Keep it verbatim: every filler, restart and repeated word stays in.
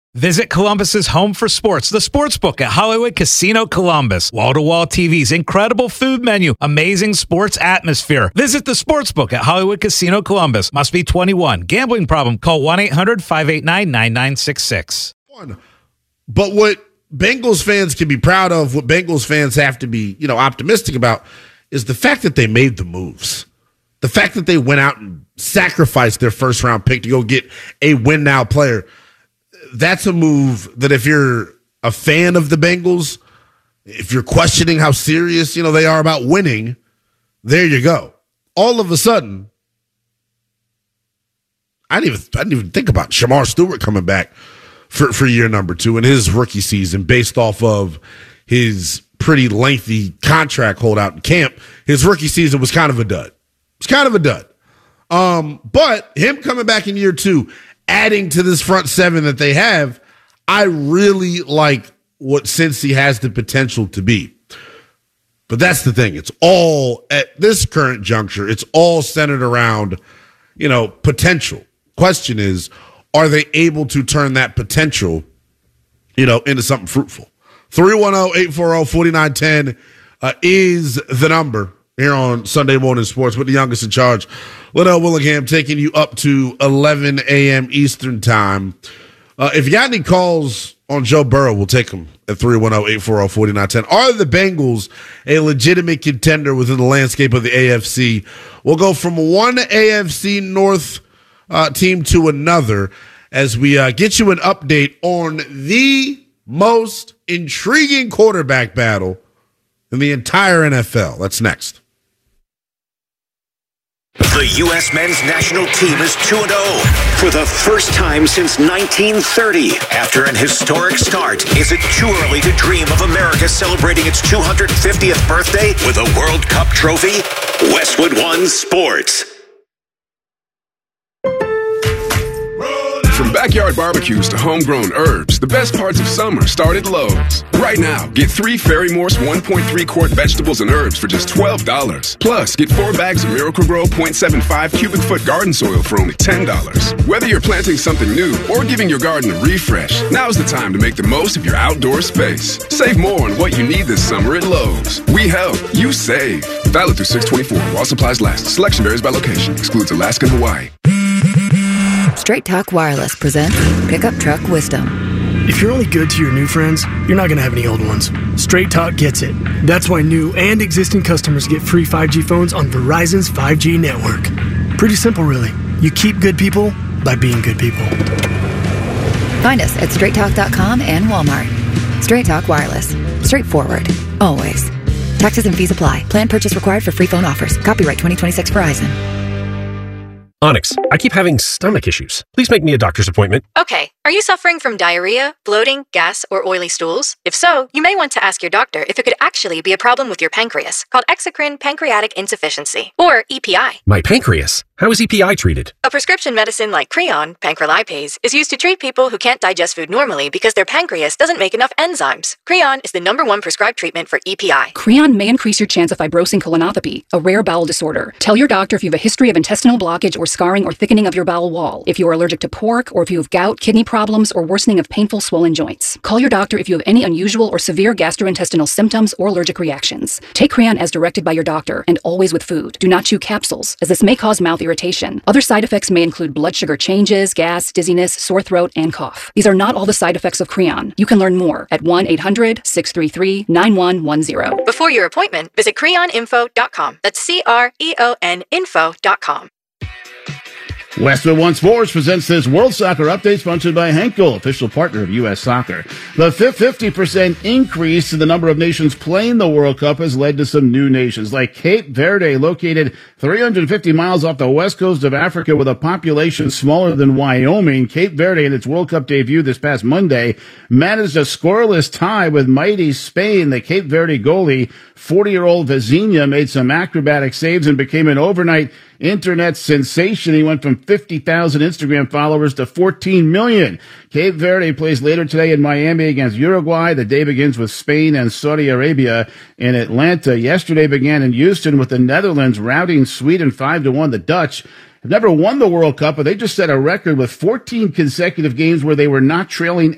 Visit Columbus's home for sports, the Sportsbook at Hollywood Casino Columbus. Wall-to-wall T Vs, incredible food menu, amazing sports atmosphere. Visit the Sportsbook at Hollywood Casino Columbus. Must be twenty-one. Gambling problem? Call one eight hundred five eight nine nine nine six six. But what Bengals fans can be proud of, what Bengals fans have to be, you know, optimistic about, is the fact that they made the moves. The fact that they went out and sacrificed their first-round pick to go get a win-now player. That's a move that if you're a fan of the Bengals, if you're questioning how serious, you know, they are about winning, there you go. All of a sudden, I didn't even, I didn't even think about Shamar Stewart coming back for, for year number two in his rookie season based off of his pretty lengthy contract holdout in camp. His rookie season was kind of a dud. It's kind of a dud. Um, but him coming back in year two, adding to this front seven that they have, I really like what Cincy has the potential to be. But that's the thing. It's all, at this current juncture, it's all centered around, you know, potential. Question is, are they able to turn that potential, you know, into something fruitful? three one zero, eight four zero, four nine one zero uh, is the number here on Sunday Morning Sports with the youngest in charge, Liddell Willingham, taking you up to eleven a.m. Eastern time. Uh, if you got any calls on Joe Burrow, we'll take them at three one zero, eight four zero, four nine one zero. Are the Bengals a legitimate contender within the landscape of the A F C? We'll go from one A F C North uh, team to another as we uh, get you an update on the most intriguing quarterback battle in the entire N F L. That's next. The U S men's national team is two and oh for the first time since nineteen thirty. After an historic start, is it too early to dream of America celebrating its two hundred fiftieth birthday with a World Cup trophy? Westwood One Sports. From backyard barbecues to homegrown herbs, the best parts of summer start at Lowe's. Right now, get three Fairy Morse one point three quart vegetables and herbs for just twelve dollars. Plus, get four bags of Miracle-Gro point seven five cubic foot garden soil for only ten dollars. Whether you're planting something new or giving your garden a refresh, now's the time to make the most of your outdoor space. Save more on what you need this summer at Lowe's. We help, you save. Valid through six twenty-four while supplies last. Selection varies by location. Excludes Alaska and Hawaii. Straight Talk Wireless presents Pickup Truck Wisdom. If you're only good to your new friends, you're not going to have any old ones. Straight Talk gets it. That's why new and existing customers get free five G phones on Verizon's five G network. Pretty simple, really. You keep good people by being good people. Find us at straight talk dot com and Walmart. Straight Talk Wireless. Straightforward. Always. Taxes and fees apply. Plan purchase required for free phone offers. Copyright twenty twenty-six Verizon. Onyx, I keep having stomach issues. Please make me a doctor's appointment. Okay, are you suffering from diarrhea, bloating, gas, or oily stools? If so, you may want to ask your doctor if it could actually be a problem with your pancreas, called exocrine pancreatic insufficiency, or E P I. My pancreas? How is E P I treated? A prescription medicine like Creon, pancrelipase, is used to treat people who can't digest food normally because their pancreas doesn't make enough enzymes. Creon is the number one prescribed treatment for E P I. Creon may increase your chance of fibrosing colonopathy, a rare bowel disorder. Tell your doctor if you have a history of intestinal blockage or scarring or thickening of your bowel wall, if you are allergic to pork, or if you have gout, kidney problems, or worsening of painful swollen joints. Call your doctor if you have any unusual or severe gastrointestinal symptoms or allergic reactions. Take Creon as directed by your doctor, and always with food. Do not chew capsules, as this may cause mouth irritation. Other side effects may include blood sugar changes, gas, dizziness, sore throat, and cough. These are not all the side effects of Creon. You can learn more at one eight hundred, six three three, nine one one zero. Before your appointment, visit creon info dot com. That's C R E O N info dot com. Westwood One Sports presents this World Soccer Update sponsored by Henkel, official partner of U S Soccer. The fifty percent increase in the number of nations playing the World Cup has led to some new nations, like Cape Verde, located three hundred fifty miles off the west coast of Africa with a population smaller than Wyoming. Cape Verde, in its World Cup debut this past Monday, managed a scoreless tie with mighty Spain. The Cape Verde goalie, forty-year-old Vizinha, made some acrobatic saves and became an overnight internet sensation. He went from fifty thousand Instagram followers to fourteen million. Cape Verde plays later today in Miami against Uruguay. The day begins with Spain and Saudi Arabia in Atlanta. Yesterday began in Houston with the Netherlands routing Sweden five to one. The Dutch have never won the World Cup, but they just set a record with fourteen consecutive games where they were not trailing